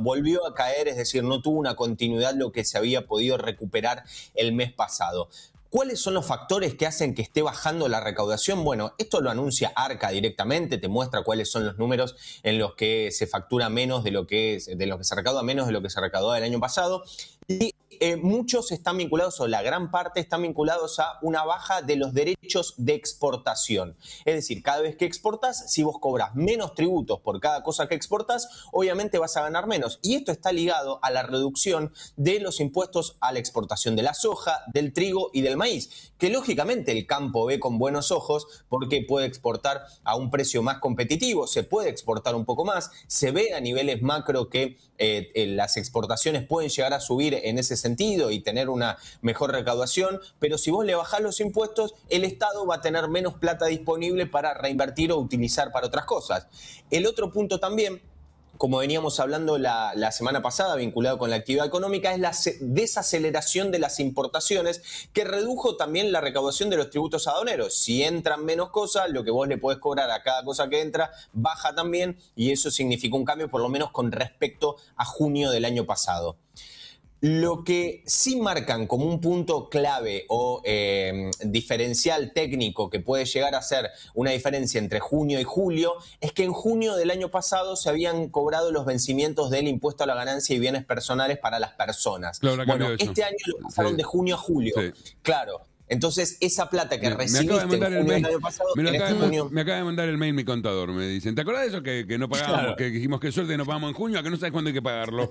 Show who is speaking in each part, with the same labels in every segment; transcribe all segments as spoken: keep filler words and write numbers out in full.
Speaker 1: volvió a caer, es decir, no tuvo una continuidad lo que se había podido recuperar el mes pasado. ¿Cuáles son los factores que hacen que esté bajando la recaudación? Bueno, esto lo anuncia Arca directamente, te muestra cuáles son los números en los que se factura menos de lo que, de lo que se recauda menos de lo que se recaudó el año pasado. Y eh, muchos están vinculados, o la gran parte están vinculados a una baja de los derechos de exportación. Es decir, cada vez que exportas, si vos cobras menos tributos por cada cosa que exportas, obviamente vas a ganar menos. Y esto está ligado a la reducción de los impuestos a la exportación de la soja, del trigo y del maíz, que lógicamente el campo ve con buenos ojos porque puede exportar a un precio más competitivo, se puede exportar un poco más, se ve a niveles macro que eh, eh, las exportaciones pueden llegar a subir en ese sentido y tener una mejor recaudación, pero si vos le bajás los impuestos, el Estado va a tener menos plata disponible para reinvertir o utilizar para otras cosas. El otro punto también, como veníamos hablando la, la semana pasada, vinculado con la actividad económica, es la desaceleración de las importaciones, que redujo también la recaudación de los tributos aduaneros. Si entran menos cosas, lo que vos le podés cobrar a cada cosa que entra baja también, y eso significó un cambio, por lo menos con respecto a junio del año pasado. Lo que sí marcan como un punto clave o eh, diferencial técnico que puede llegar a ser una diferencia entre junio y julio es que en junio del año pasado se habían cobrado los vencimientos del impuesto a la ganancia y bienes personales para las personas.
Speaker 2: Claro,
Speaker 1: bueno, este año lo pasaron sí. de junio a julio. Sí. Claro. Entonces, esa plata que me, recibiste me en junio del año pasado...
Speaker 2: Me,
Speaker 1: en
Speaker 2: acaba
Speaker 1: este junio...
Speaker 2: me acaba de mandar el mail mi contador. Me dicen, ¿te acordás de eso que, que no pagábamos? Claro. Que dijimos que suerte no pagamos en junio, a que no sabes cuándo hay que pagarlo.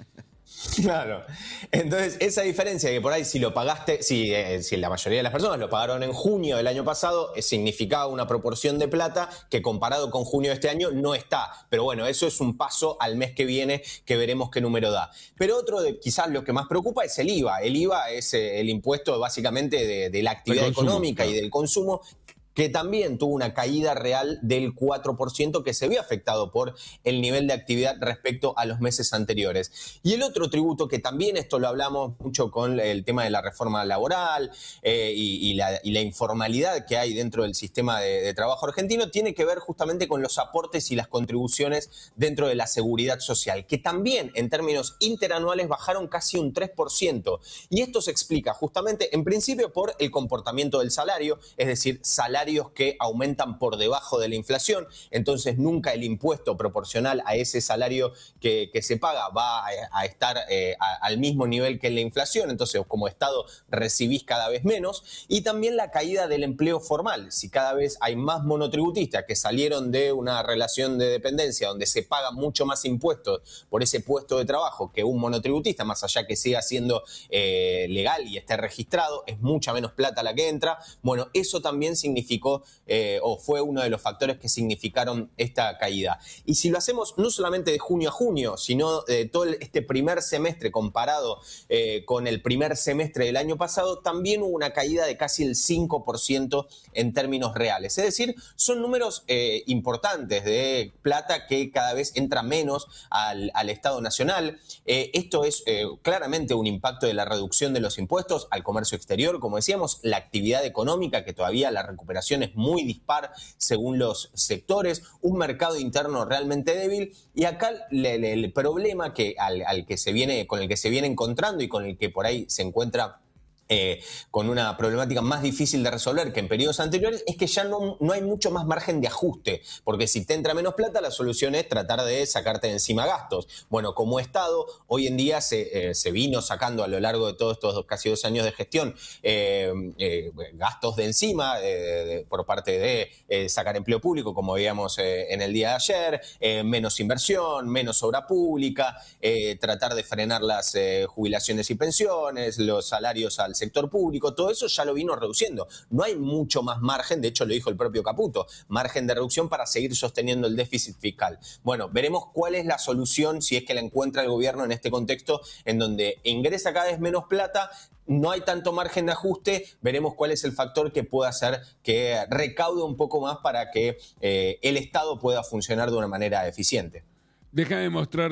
Speaker 1: Claro. Entonces, esa diferencia que por ahí si lo pagaste, si, eh, si la mayoría de las personas lo pagaron en junio del año pasado, eh, significaba una proporción de plata que comparado con junio de este año no está. Pero bueno, eso es un paso al mes que viene que veremos qué número da. Pero otro, de, quizás lo que más preocupa es el I V A. El I V A es eh, el impuesto básicamente de, de la actividad consumo, económica claro. y del consumo, que también tuvo una caída real del cuatro por ciento que se vio afectado por el nivel de actividad respecto a los meses anteriores. Y el otro tributo, que también esto lo hablamos mucho con el tema de la reforma laboral eh, y, y, la, y la informalidad que hay dentro del sistema de, de trabajo argentino, tiene que ver justamente con los aportes y las contribuciones dentro de la seguridad social, que también en términos interanuales bajaron casi un tres por ciento. Y esto se explica justamente, en principio, por el comportamiento del salario, es decir, salario que aumentan por debajo de la inflación, entonces nunca el impuesto proporcional a ese salario que, que se paga va a, a estar eh, a, al mismo nivel que la inflación, entonces como Estado recibís cada vez menos, y también la caída del empleo formal. Si cada vez hay más monotributistas que salieron de una relación de dependencia donde se paga mucho más impuestos por ese puesto de trabajo que un monotributista, más allá que siga siendo eh, legal y esté registrado, es mucha menos plata la que entra. Bueno, eso también significa Eh, o fue uno de los factores que significaron esta caída. Y si lo hacemos no solamente de junio a junio, sino de todo este primer semestre comparado eh, con el primer semestre del año pasado, también hubo una caída de casi el cinco por ciento en términos reales. Es decir, son números eh, importantes de plata que cada vez entra menos al, al Estado Nacional. Eh, esto es eh, claramente un impacto de la reducción de los impuestos al comercio exterior, como decíamos, la actividad económica, que todavía la recuperación es muy dispar según los sectores, un mercado interno realmente débil, y acá le, le, el problema que al, al que se viene, con el que se viene encontrando y con el que por ahí se encuentra Eh, con una problemática más difícil de resolver que en periodos anteriores, es que ya no, no hay mucho más margen de ajuste, porque si te entra menos plata, la solución es tratar de sacarte de encima gastos. Bueno, como Estado, hoy en día se, eh, se vino sacando a lo largo de todos estos dos, casi dos años de gestión eh, eh, gastos de encima eh, de, por parte de eh, sacar empleo público, como veíamos eh, en el día de ayer, eh, menos inversión, menos obra pública, eh, tratar de frenar las eh, jubilaciones y pensiones, los salarios al sector público, todo eso ya lo vino reduciendo. No hay mucho más margen, de hecho lo dijo el propio Caputo, margen de reducción para seguir sosteniendo el déficit fiscal. Bueno, veremos cuál es la solución, si es que la encuentra el gobierno en este contexto en donde ingresa cada vez menos plata, no hay tanto margen de ajuste, veremos cuál es el factor que pueda hacer que recaude un poco más para que eh, el Estado pueda funcionar de una manera eficiente.
Speaker 2: Déjame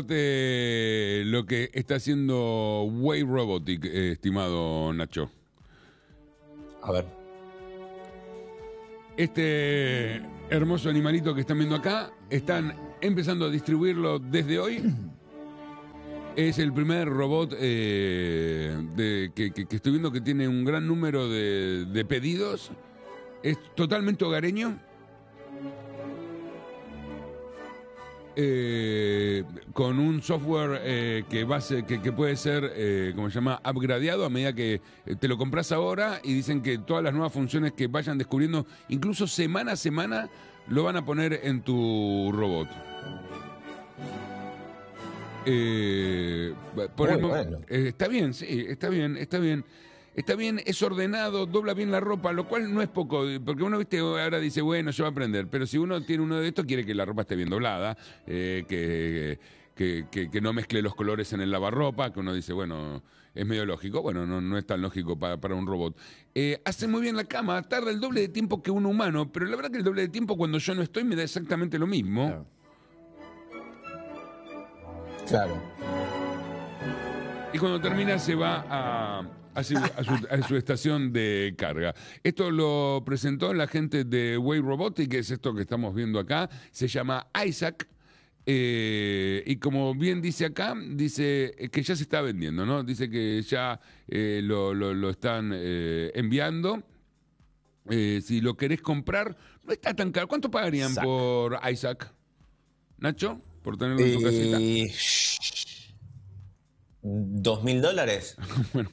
Speaker 2: mostrarte lo que está haciendo Way Robotic, eh, estimado Nacho.
Speaker 1: A ver.
Speaker 2: Este hermoso animalito que están viendo acá, están empezando a distribuirlo desde hoy Es el primer robot eh, de, que, que, que estoy viendo que tiene un gran número de, de pedidos. Es totalmente hogareño. Eh, con un software eh, que, va a ser, que, que puede ser, eh, como se llama, upgradeado a medida que eh, te lo compras ahora, y dicen que todas las nuevas funciones que vayan descubriendo, incluso semana a semana, lo van a poner en tu robot. Eh, por
Speaker 1: Muy
Speaker 2: el mo-
Speaker 1: bueno.
Speaker 2: eh, está bien, sí, está bien, está bien. Está bien, es ordenado, dobla bien la ropa, lo cual no es poco, porque uno, viste, ahora dice, bueno, yo voy a aprender, pero si uno tiene uno de estos, quiere que la ropa esté bien doblada, eh, que, que, que, que no mezcle los colores en el lavarropa, que uno dice, bueno, es medio lógico. Bueno, no, no es tan lógico para, para un robot. Eh, hace muy bien la cama, tarda el doble de tiempo que un humano, pero la verdad que el doble de tiempo cuando yo no estoy me da exactamente lo mismo.
Speaker 3: Claro.
Speaker 1: Claro.
Speaker 2: Y cuando termina se va a, a, su, a, su, a su estación de carga. Esto lo presentó la gente de Way Robotics, que es esto que estamos viendo acá. Se llama Isaac. Eh, y como bien dice acá, dice que ya se está vendiendo, ¿no? Dice que ya eh, lo, lo, lo están eh, enviando. Eh, si lo querés comprar, no está tan caro. ¿Cuánto pagarían
Speaker 3: Isaac.
Speaker 2: por Isaac? ¿Nacho? ¿Por tenerlo en tu casita?
Speaker 1: Y... ¿Dos mil dólares?
Speaker 2: Bueno,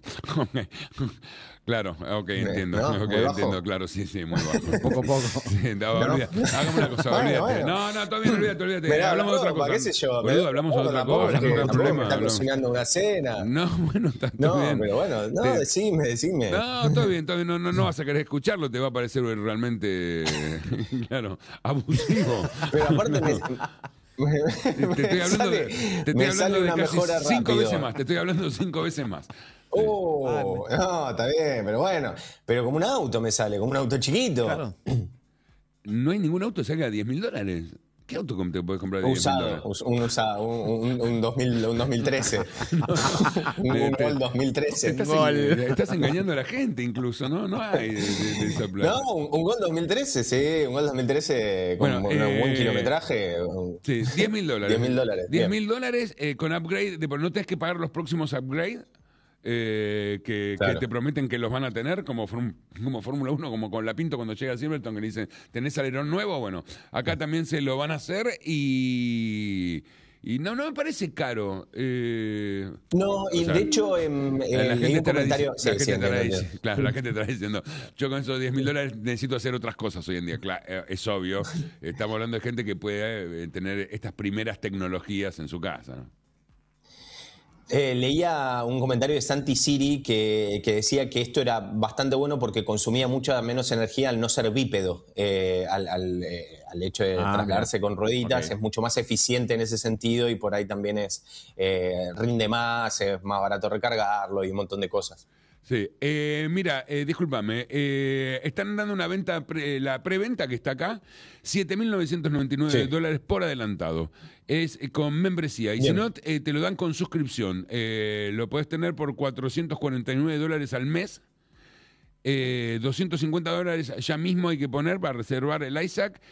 Speaker 2: claro, ok, entiendo,
Speaker 1: ¿No?
Speaker 2: ok,
Speaker 1: ¿Muy bajo?
Speaker 2: entiendo, claro, sí, sí, muy bajo.
Speaker 3: Poco a poco.
Speaker 2: Sí, no, olvida- hagamos una cosa,
Speaker 1: Bueno,
Speaker 2: olvídate.
Speaker 1: bueno.
Speaker 2: No, no, todavía no, olvídate, olvídate.
Speaker 1: Mirá,
Speaker 2: hablamos de otra
Speaker 1: ropa,
Speaker 2: cosa.
Speaker 1: qué sé yo.
Speaker 2: Boludo,
Speaker 1: pero
Speaker 2: hablamos de otra
Speaker 1: tampoco
Speaker 2: cosa,
Speaker 1: es que-
Speaker 2: no hay
Speaker 1: tampoco
Speaker 2: problema.
Speaker 1: me está
Speaker 2: hablamos-
Speaker 1: cocinando una cena.
Speaker 2: No, bueno, está, está
Speaker 1: No,
Speaker 2: bien.
Speaker 1: pero bueno, no,
Speaker 2: Te-
Speaker 1: decime, decime.
Speaker 2: No, todo bien, todo bien. No, no, no vas a querer escucharlo, te va a parecer realmente, claro, abusivo.
Speaker 1: Pero aparte me...
Speaker 2: Te, te estoy hablando
Speaker 1: sale-
Speaker 2: de, te estoy
Speaker 1: me
Speaker 2: hablando
Speaker 1: sale
Speaker 2: de
Speaker 1: una
Speaker 2: casi
Speaker 1: mejora
Speaker 2: cinco
Speaker 1: rápido.
Speaker 2: veces más. Te estoy hablando de cinco veces más.
Speaker 1: Oh, no, está bien, pero bueno. Pero como un auto me sale, como un auto chiquito.
Speaker 3: Claro.
Speaker 2: No hay ningún auto que salga a diez mil dólares. ¿Qué auto com- te puedes comprar de diez mil
Speaker 1: Usado,
Speaker 2: dólares?
Speaker 1: us- un usado, un, un, un dos mil, un dos mil trece. un, un
Speaker 2: Este-
Speaker 1: Gol dos mil trece.
Speaker 2: Estás,
Speaker 3: Gol.
Speaker 2: en- estás engañando a la gente incluso, ¿no? No hay de, de- de esa plata.
Speaker 1: No, un, un Gol dos mil trece, sí, un Gol dos mil trece con
Speaker 2: Bueno,
Speaker 1: un buen
Speaker 2: eh,
Speaker 1: kilometraje. un-
Speaker 2: Sí, diez mil dólares.
Speaker 1: diez mil dólares,
Speaker 2: diez
Speaker 1: bien.
Speaker 2: mil dólares eh, con upgrade. De, no tenés que pagar los próximos upgrades eh, que,
Speaker 1: Claro.
Speaker 2: que te prometen que los van a tener, como, form- como Fórmula uno, como con la Pinto cuando llega a Silverstone, que le dicen, ¿tenés alerón nuevo? Bueno, acá también se lo van a hacer y... Y no, no me parece caro. Eh,
Speaker 1: No, y
Speaker 2: o sea,
Speaker 1: de hecho, en,
Speaker 2: la
Speaker 1: en-
Speaker 2: gente
Speaker 1: leí un
Speaker 2: estará
Speaker 1: comentario.
Speaker 2: dici-
Speaker 1: Sí,
Speaker 2: la gente
Speaker 1: sí,
Speaker 2: estará
Speaker 1: entiendo,
Speaker 2: dici-
Speaker 1: entiendo.
Speaker 2: claro, la gente estará diciendo, yo con esos diez mil dólares necesito hacer otras cosas hoy en día. Claro, eh, es obvio. Estamos hablando de gente que puede eh, tener estas primeras tecnologías en su casa, ¿no?
Speaker 1: Eh, leía un comentario de Santi Siri que, que decía que esto era bastante bueno porque consumía mucha menos energía al no ser bípedo, eh, al, al, eh, al hecho de
Speaker 3: Ah,
Speaker 1: trasladarse con rueditas,
Speaker 3: Ok.
Speaker 1: es mucho más eficiente en ese sentido y por ahí también es eh, rinde más, es más barato recargarlo y un montón de cosas.
Speaker 2: Sí, eh, mira, eh, discúlpame, eh, están dando una venta, pre- la preventa que está acá, siete mil novecientos noventa y nueve
Speaker 1: Sí.
Speaker 2: dólares por adelantado. Es eh, con membresía. Y si
Speaker 1: Bien.
Speaker 2: no, eh, te lo dan con suscripción. Eh, lo puedes tener por cuatrocientos cuarenta y nueve dólares al mes. Eh, doscientos cincuenta dólares ya mismo hay que poner para reservar el Isaac.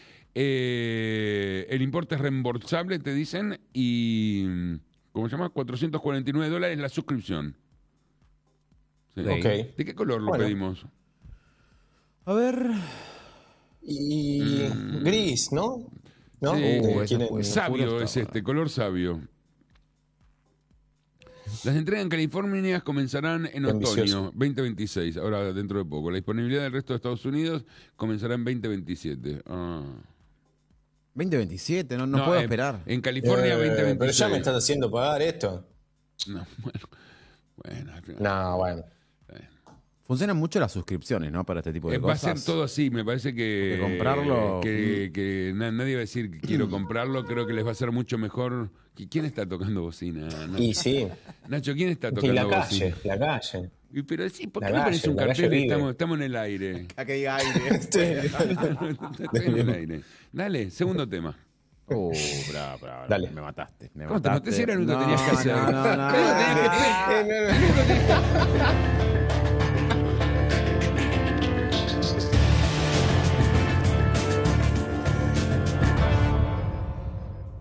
Speaker 2: Eh, el importe es reembolsable, te dicen. Y, ¿cómo se llama? cuatrocientos cuarenta y nueve dólares la suscripción. Sí.
Speaker 3: Ok.
Speaker 2: ¿De qué color lo
Speaker 1: Bueno.
Speaker 2: pedimos?
Speaker 3: A ver.
Speaker 1: Y gris, ¿no? ¿No?
Speaker 2: Sí.
Speaker 1: Eh,
Speaker 3: Uh, ese
Speaker 1: ¿quieren-
Speaker 3: es muy-
Speaker 2: Sabio
Speaker 3: oscuro
Speaker 2: es
Speaker 3: está,
Speaker 2: este, color sabio. Las entregas en California comenzarán en
Speaker 1: Qué
Speaker 2: otoño,
Speaker 1: ambicioso.
Speaker 2: veinte veintiséis, ahora dentro de poco. La disponibilidad del resto de Estados Unidos comenzará en veinte veintisiete. Ah.
Speaker 3: veinte veintisiete, no, no, puedo
Speaker 2: eh,
Speaker 3: esperar.
Speaker 2: En California,
Speaker 1: Eh,
Speaker 2: veinte veintiséis.
Speaker 1: pero ya me estás haciendo pagar esto.
Speaker 2: No, bueno. Bueno, al final-
Speaker 1: No, bueno.
Speaker 3: Funcionan mucho las suscripciones, ¿no? Para este tipo de
Speaker 2: Eh, va a
Speaker 3: cosas.
Speaker 2: ser todo así, me parece que,
Speaker 3: Porque comprarlo-
Speaker 2: que, que na- nadie va a decir que quiero comprarlo, creo que les va a ser mucho mejor. ¿Qui- ¿Quién está tocando bocina? Nacho,
Speaker 1: Y sí,
Speaker 2: Nacho, ¿quién está
Speaker 1: y
Speaker 2: tocando
Speaker 1: la
Speaker 2: bocina?
Speaker 1: calle, la calle.
Speaker 2: Y Pero sí, ¿por
Speaker 1: La
Speaker 2: qué no pones
Speaker 1: calle,
Speaker 2: un
Speaker 1: la
Speaker 2: cartel
Speaker 1: calle
Speaker 2: y
Speaker 1: vive.
Speaker 2: estamos, estamos en el aire?
Speaker 3: A que diga aire.
Speaker 2: Estoy en el aire. Dale, segundo tema.
Speaker 3: Uh, bravo, bravo.
Speaker 1: Dale.
Speaker 3: Me mataste. Me
Speaker 2: ¿Cómo te
Speaker 3: mataste.
Speaker 2: maté si era lo único que
Speaker 3: No,
Speaker 2: tenías que hacer?
Speaker 3: No, no, no.
Speaker 2: Lo único que tenías que-
Speaker 1: Eh, no, no.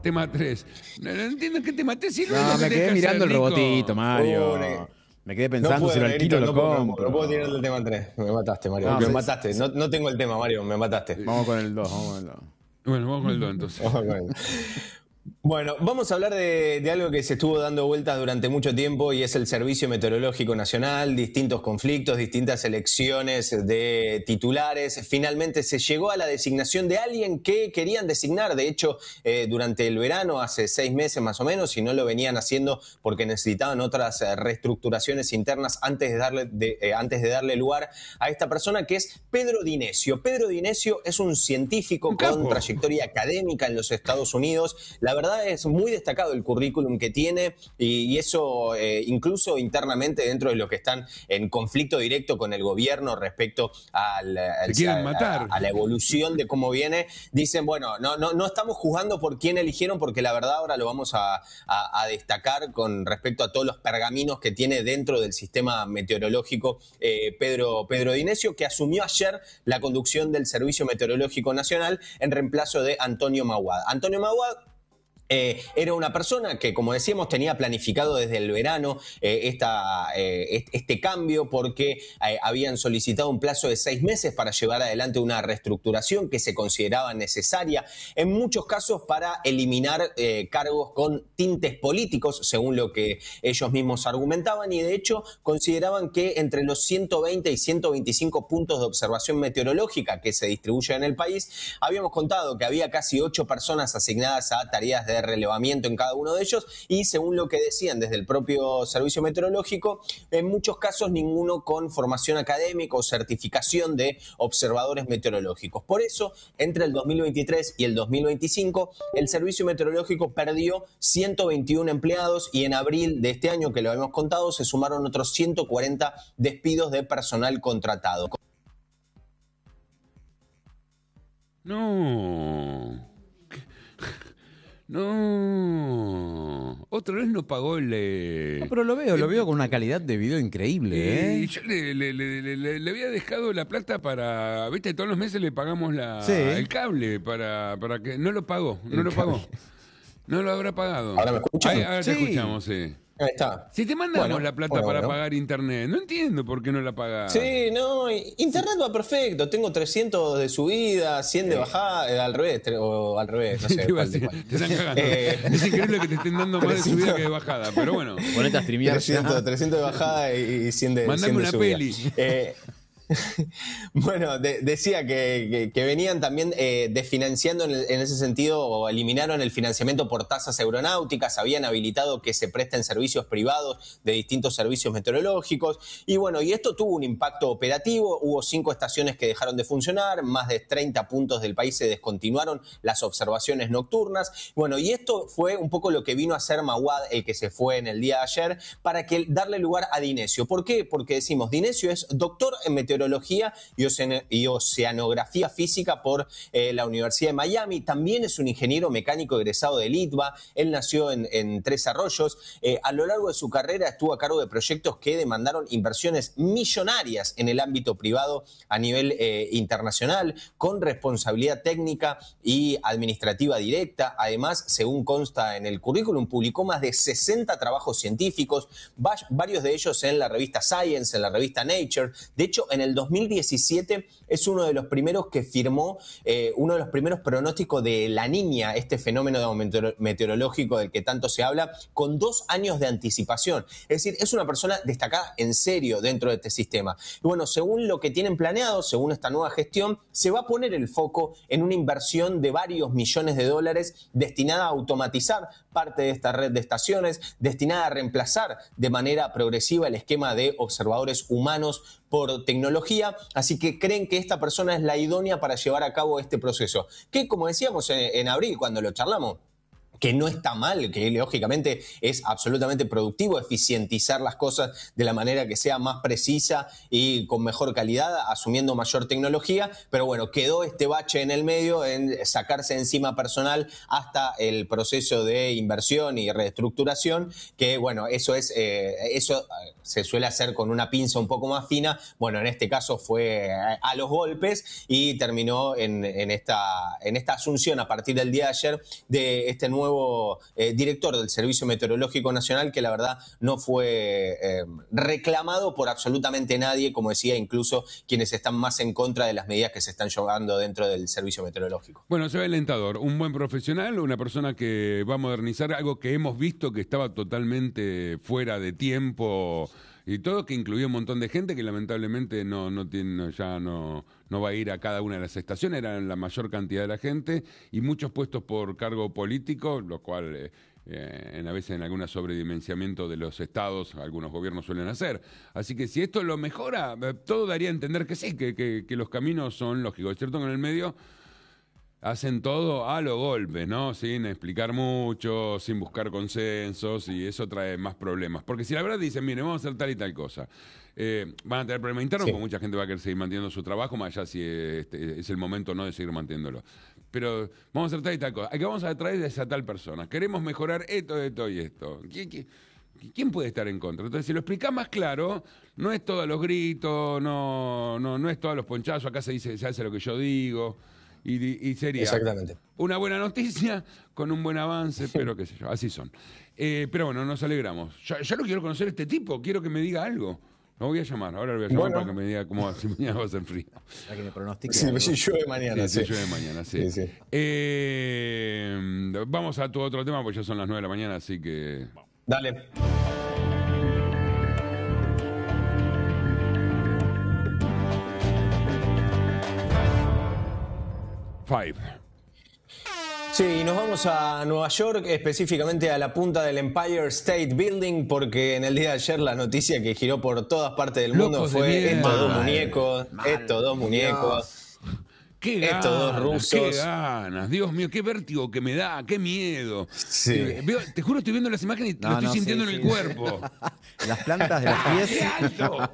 Speaker 2: tema tres. No, no entiendo qué tema tres. Si no,
Speaker 3: No,
Speaker 2: lo
Speaker 3: me
Speaker 2: tenés
Speaker 3: quedé
Speaker 2: que
Speaker 3: mirando
Speaker 2: hacer,
Speaker 3: el
Speaker 2: Nico.
Speaker 3: robotito, Mario.
Speaker 1: Pobre.
Speaker 3: Me quedé pensando
Speaker 1: no
Speaker 3: si lo
Speaker 1: puedo,
Speaker 3: alquilo o
Speaker 1: Negrito,
Speaker 3: lo
Speaker 1: no puedo,
Speaker 3: compro.
Speaker 1: no puedo tirar el tema tres. Me mataste, Mario.
Speaker 3: No,
Speaker 1: me
Speaker 3: me-
Speaker 1: mataste. No, no tengo el tema, Mario. Me mataste.
Speaker 3: Vamos con el dos, vamos con el dos.
Speaker 2: Bueno, vamos con el dos entonces.
Speaker 1: Ojo con él. Bueno, vamos a hablar de, de algo que se estuvo dando vueltas durante mucho tiempo y es el Servicio Meteorológico Nacional, distintos conflictos, distintas elecciones de titulares. Finalmente se llegó a la designación de alguien que querían designar. De hecho, eh, durante el verano, hace seis meses más o menos, y no lo venían haciendo porque necesitaban otras eh, reestructuraciones internas antes de, darle, de, eh, antes de darle lugar a esta persona, que es Pedro Dinesio. Pedro Dinesio es un científico
Speaker 2: Un
Speaker 1: con
Speaker 2: capo.
Speaker 1: trayectoria académica en los Estados Unidos. La verdad es muy destacado el currículum que tiene y, y eso eh, incluso internamente dentro de los que están en conflicto directo con el gobierno respecto al, al,
Speaker 2: Se quieren
Speaker 1: a,
Speaker 2: matar.
Speaker 1: a, a la evolución de cómo viene. Dicen, bueno, no, no, no estamos jugando por quién eligieron porque la verdad ahora lo vamos a, a, a destacar con respecto a todos los pergaminos que tiene dentro del sistema meteorológico eh, Pedro, Pedro Dinesio, que asumió ayer la conducción del Servicio Meteorológico Nacional en reemplazo de Antonio Mahuad. Antonio Mahuad Eh, era una persona que, como decíamos, tenía planificado desde el verano eh, esta, eh, este cambio porque eh, habían solicitado un plazo de seis meses para llevar adelante una reestructuración que se consideraba necesaria, en muchos casos para eliminar eh, cargos con tintes políticos, según lo que ellos mismos argumentaban, y de hecho consideraban que entre los ciento veinte y ciento veinticinco puntos de observación meteorológica que se distribuyen en el país, habíamos contado que había casi ocho personas asignadas a tareas de relevamiento en cada uno de ellos y según lo que decían desde el propio Servicio Meteorológico, en muchos casos ninguno con formación académica o certificación de observadores meteorológicos. Por eso, entre el dos mil veintitrés y el dos mil veinticinco, el Servicio Meteorológico perdió ciento veintiún empleados y en abril de este año, que lo habíamos contado, se sumaron otros ciento cuarenta despidos de personal contratado.
Speaker 2: No. No. Otra vez no pagó el... eh,
Speaker 3: No, pero lo veo, lo
Speaker 2: el-
Speaker 3: veo con una calidad de video increíble,
Speaker 2: Eh,
Speaker 3: ¿eh?
Speaker 2: y yo le, le- le- le- le- le había dejado la plata para, viste, todos los meses le pagamos la,
Speaker 3: Sí.
Speaker 2: el cable para, para que no lo pagó, no lo pagó. No lo habrá pagado.
Speaker 1: ¿Ahora me escuchan?
Speaker 2: Ahí, ahora te
Speaker 3: Sí.
Speaker 2: escuchamos, sí.
Speaker 1: Ahí está.
Speaker 2: Si te mandamos
Speaker 1: Bueno,
Speaker 2: la plata
Speaker 1: bueno,
Speaker 2: para
Speaker 1: bueno.
Speaker 2: pagar internet, no entiendo por qué no la pagas.
Speaker 1: Sí, no, internet va perfecto. Tengo trescientos de subida, cien de bajada, eh, al revés, tre- o al revés, no sé.
Speaker 2: Te iba a
Speaker 1: cuál de
Speaker 2: decir,
Speaker 1: cuál.
Speaker 2: te están cagando.
Speaker 1: Eh,
Speaker 2: Es increíble que te estén dando más de subida que de bajada, pero bueno.
Speaker 3: Ponete a streamear.
Speaker 1: trescientos, trescientos de bajada y cien de,
Speaker 2: Mandame
Speaker 1: cien de
Speaker 2: una
Speaker 1: subida.
Speaker 2: peli.
Speaker 1: Eh, bueno, de- decía que, que- que venían también eh, desfinanciando en, el- en ese sentido o eliminaron el financiamiento por tasas aeronáuticas, habían habilitado que se presten servicios privados de distintos servicios meteorológicos y bueno, y esto tuvo un impacto operativo, hubo cinco estaciones que dejaron de funcionar, más de treinta puntos del país se descontinuaron las observaciones nocturnas, bueno, y esto fue un poco lo que vino a hacer Mahuad, el que se fue en el día de ayer, para que darle lugar a Dinesio. ¿Por qué? Porque decimos, Dinesio es doctor en meteorología y, ocean- y oceanografía física por eh, la Universidad de Miami. También es un ingeniero mecánico egresado del I T B A. Él nació en, en Tres Arroyos. Eh, a lo largo de su carrera estuvo a cargo de proyectos que demandaron inversiones millonarias en el ámbito privado a nivel eh, internacional, con responsabilidad técnica y administrativa directa. Además, según consta en el currículum, publicó más de sesenta trabajos científicos, va- varios de ellos en la revista Science, en la revista Nature. De hecho, en el dos mil diecisiete es uno de los primeros que firmó eh, uno de los primeros pronósticos de La Niña, este fenómeno meteor- meteorológico del que tanto se habla, con dos años de anticipación. Es decir, es una persona destacada en serio dentro de este sistema. Y bueno, según lo que tienen planeado, según esta nueva gestión, se va a poner el foco en una inversión de varios millones de dólares destinada a automatizar parte de esta red de estaciones, destinada a reemplazar de manera progresiva el esquema de observadores humanos por tecnología, así que creen que esta persona es la idónea para llevar a cabo este proceso, que como decíamos en, en abril cuando lo charlamos, que no está mal, que lógicamente es absolutamente productivo eficientizar las cosas de la manera que sea más precisa y con mejor calidad, asumiendo mayor tecnología, pero bueno, quedó este bache en el medio en sacarse encima personal hasta el proceso de inversión y reestructuración, que bueno, eso es, eh, eso se suele hacer con una pinza un poco más fina, bueno, en este caso fue a los golpes y terminó en, en, esta, en esta asunción a partir del día de ayer de este nuevo nuevo eh, director del Servicio Meteorológico Nacional, que la verdad no fue eh, reclamado por absolutamente nadie, como decía, incluso quienes están más en contra de las medidas que se están llevando dentro del Servicio Meteorológico.
Speaker 2: Bueno, se ve alentador. Un buen profesional, una persona que va a modernizar algo que hemos visto que estaba totalmente fuera de tiempo y todo, que incluía un montón de gente que lamentablemente no, no tiene, ya no, no va a ir a cada una de las estaciones, eran la mayor cantidad de la gente y muchos puestos por cargo político, lo cual eh, eh, en, a veces en algún sobredimensionamiento de los estados, algunos gobiernos suelen hacer. Así que si esto lo mejora, eh, todo daría a entender que sí, que, que, que los caminos son lógicos. Es cierto que en el medio hacen todo a los golpes, ¿no? Sin explicar mucho, sin buscar consensos, y eso trae más problemas. Porque si la verdad dicen, mire, vamos a hacer tal y tal cosa, eh, van a tener problemas internos, sí, porque mucha gente va a querer seguir manteniendo su trabajo, más allá si este, es el momento no de seguir manteniéndolo. Pero vamos a hacer tal y tal cosa. Aquí vamos a traer a esa tal persona. Queremos mejorar esto, esto y esto. ¿Quién, quién, quién puede estar en contra? Entonces, si lo explicás más claro, no es todos los gritos, no, no, no es todos los ponchazos, acá se dice, se hace lo que yo digo. Y, y sería
Speaker 1: Exactamente.
Speaker 2: Una buena noticia con un buen avance, pero qué sé yo, así son. Eh, pero bueno, nos alegramos. Ya, ya lo quiero conocer a este tipo, quiero que me diga algo. Lo voy a llamar, ahora lo voy a llamar, bueno, para que me diga cómo si mañana va a ser frío.
Speaker 3: Para que me pronostique.
Speaker 1: Sí, si llueve mañana.
Speaker 2: Sí,
Speaker 1: sí,
Speaker 2: sí, llueve mañana, sí.
Speaker 1: sí, sí.
Speaker 2: Eh, vamos a tu otro tema, porque ya son las nueve de la mañana, así que...
Speaker 1: Dale.
Speaker 2: Five.
Speaker 1: Sí, nos vamos a Nueva York, específicamente a la punta del Empire State Building, porque en el día de ayer la noticia que giró por todas partes del mundo
Speaker 2: Locos de
Speaker 1: fue
Speaker 2: mierda.
Speaker 1: estos dos
Speaker 3: Mal,
Speaker 1: muñecos,
Speaker 3: mal,
Speaker 1: estos dos muñecos,
Speaker 2: Qué
Speaker 1: estos
Speaker 2: ganas,
Speaker 1: dos rusos.
Speaker 2: qué ganas, Dios mío, qué vértigo que me da, qué miedo.
Speaker 1: Sí.
Speaker 2: Eh, veo, te juro, estoy viendo las imágenes y
Speaker 3: No,
Speaker 2: lo estoy
Speaker 3: no,
Speaker 2: sintiendo
Speaker 3: sí,
Speaker 2: en el
Speaker 3: sí.
Speaker 2: cuerpo.
Speaker 3: Las plantas de los
Speaker 2: ¡Qué
Speaker 3: pies.
Speaker 2: alto!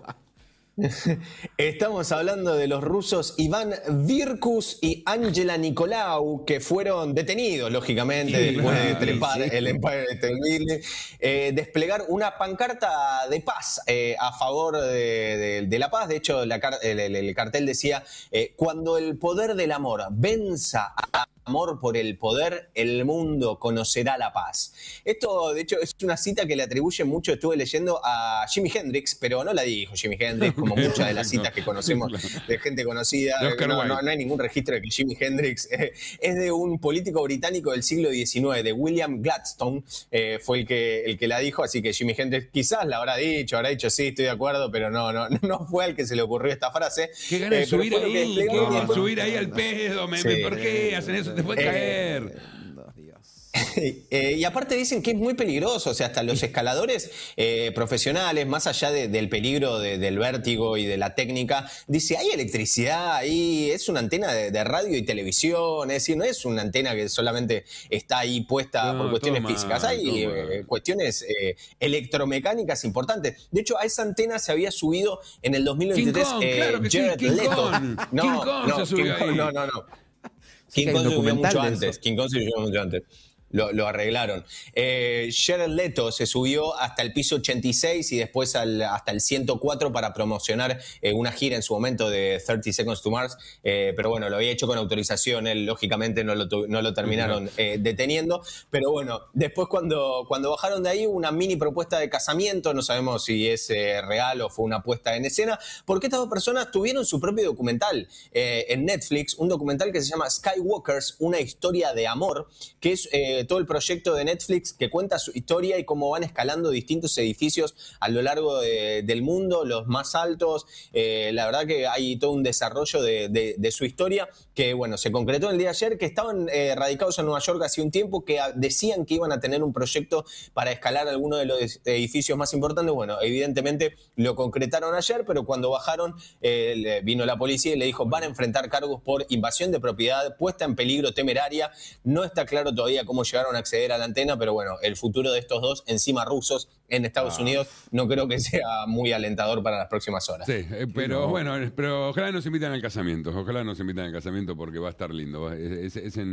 Speaker 1: Estamos hablando de los rusos Iván Virkus y Angela Nicolau, que fueron detenidos, lógicamente,
Speaker 2: Sí,
Speaker 1: después de
Speaker 2: claro,
Speaker 1: trepar
Speaker 3: sí.
Speaker 1: el Empire State Building, eh, desplegar una pancarta de paz eh, a favor de, de- de la paz. De hecho, la car- el, el- el cartel decía, eh, cuando el poder del amor venza a amor por el poder, el mundo conocerá la paz. Esto, de hecho, es una cita que le atribuye mucho, estuve leyendo, a Jimi Hendrix, pero no la dijo Jimi Hendrix, como muchas de las citas que conocemos de gente conocida.
Speaker 2: De Oscar
Speaker 1: No,
Speaker 2: Wilde.
Speaker 1: no, no hay ningún registro de que Jimi Hendrix eh, es de un político británico del siglo diecinueve, de William Gladstone, eh, fue el que, el que la dijo, así que Jimi Hendrix quizás la habrá dicho, habrá dicho sí, estoy de acuerdo, pero no, no, no fue al que se le ocurrió esta frase.
Speaker 2: Qué ganas de
Speaker 1: Eh, pero
Speaker 2: subir
Speaker 1: fue lo que
Speaker 2: ahí, qué
Speaker 1: desplegaron y
Speaker 2: ganas de
Speaker 1: después-
Speaker 2: subir ahí al pedo. Me,
Speaker 1: Sí.
Speaker 2: me- ¿Por qué hacen eso? Te puede
Speaker 1: Eh,
Speaker 2: caer.
Speaker 3: Dios.
Speaker 1: Eh, y aparte dicen que es muy peligroso, o sea, hasta los escaladores eh, profesionales, más allá de- del peligro de- del vértigo y de la técnica, dice, hay electricidad ahí, es una antena de, de radio y televisión, es decir, no es una antena que solamente está ahí puesta
Speaker 2: No,
Speaker 1: por cuestiones
Speaker 2: todo mal,
Speaker 1: físicas, hay
Speaker 2: todo mal.
Speaker 1: eh, cuestiones eh, electromecánicas importantes. De hecho, a esa antena se había subido en el dos mil veintitrés
Speaker 2: King Kong,
Speaker 1: eh,
Speaker 2: claro que sí,
Speaker 1: Jared
Speaker 2: King
Speaker 1: Leto.
Speaker 2: Kong.
Speaker 1: No,
Speaker 2: King Kong
Speaker 1: no,
Speaker 2: se subió
Speaker 1: King Kong,
Speaker 2: ahí.
Speaker 1: no, no, no.
Speaker 3: Sí,
Speaker 1: King
Speaker 3: que hay
Speaker 1: Kong
Speaker 3: un
Speaker 1: se subió
Speaker 3: documental
Speaker 1: mucho
Speaker 3: de
Speaker 1: antes.
Speaker 3: eso.
Speaker 1: King Kong se subió mucho antes. Lo, lo arreglaron. Eh, Jared Leto se subió hasta el piso ochenta y seis y después al- hasta el ciento cuatro para promocionar eh, una gira en su momento de thirty Seconds to Mars. Eh, pero bueno, lo había hecho con autorización. Él, lógicamente, no lo, tu- no lo terminaron eh, deteniendo. Pero bueno, después cuando, cuando bajaron de ahí, una mini propuesta de casamiento. No sabemos si es eh, real o fue una puesta en escena. Porque estas dos personas tuvieron su propio documental eh, en Netflix. Un documental que se llama Skywalkers, una historia de amor, que es eh, todo el proyecto de Netflix que cuenta su historia y cómo van escalando distintos edificios a lo largo de- del mundo, los más altos. Eh, la verdad que hay todo un desarrollo de, de- de su historia que, bueno, se concretó el día de ayer, que estaban eh, radicados en Nueva York hace un tiempo, que a- decían que iban a tener un proyecto para escalar alguno de los edificios más importantes. Bueno, evidentemente lo concretaron ayer, pero cuando bajaron eh, le- vino la policía y le dijo, van a enfrentar cargos por invasión de propiedad, puesta en peligro temeraria. No está claro todavía cómo llegaron a acceder a la antena, pero bueno, el futuro de estos dos, encima rusos, en Estados
Speaker 2: Ah.
Speaker 1: Unidos, no creo que sea muy alentador para las próximas horas.
Speaker 2: Sí, eh, pero bueno, eh, pero ojalá nos invitan al casamiento, ojalá nos invitan al casamiento porque va a estar lindo. va- Es, es en,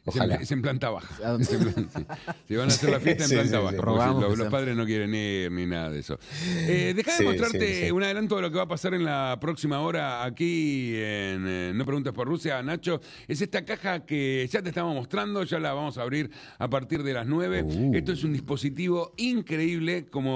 Speaker 2: Es en,
Speaker 1: Ojalá.
Speaker 2: es en planta baja.
Speaker 3: ¿A dónde?
Speaker 2: Es en plan- sí. Se van a hacer la fiesta en
Speaker 1: Sí,
Speaker 2: planta
Speaker 1: sí,
Speaker 2: baja.
Speaker 1: sí.
Speaker 2: porque
Speaker 3: Rogamos
Speaker 2: los,
Speaker 3: que
Speaker 2: los
Speaker 3: sea-
Speaker 2: padres no quieren ir ni nada de eso. Eh, Deja de
Speaker 1: Sí,
Speaker 2: mostrarte
Speaker 1: sí, sí.
Speaker 2: un adelanto de lo que va a pasar en la próxima hora aquí en eh, No Preguntes por Rusia, Nacho. Es esta caja que ya te estamos mostrando, ya la vamos a abrir a partir de las nueve.
Speaker 3: Uh.
Speaker 2: Esto es un dispositivo increíble, como